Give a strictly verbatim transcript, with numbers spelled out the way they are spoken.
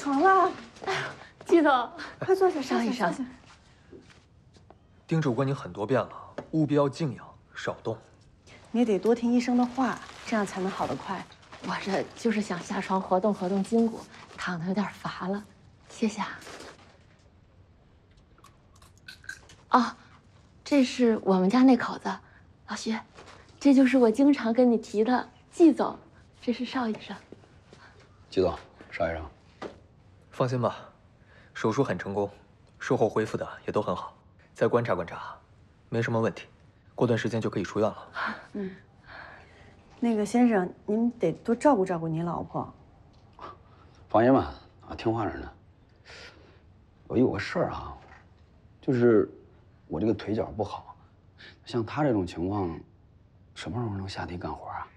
床了。 哎呦，季总， 快坐下， 稍一稍。 叮嘱过你很多遍了，务必要静养，少动。 你得多听医生的话，这样才能好得快。 我这就是想下床活动活动筋骨，躺得有点乏了，谢谢啊。哦，这是我们家那口子，老徐，这就是我经常跟你提的季总，这是邵医生。 季总，邵医生， 放心吧，手术很成功，术后恢复的也都很好，再观察观察，没什么问题，过段时间就可以出院了。 嗯，那个先生，您得多照顾照顾你老婆。 放心吧，啊，听话着呢。我有个事儿啊，就是我这个腿脚不好，像他这种情况，什么时候能下地干活啊？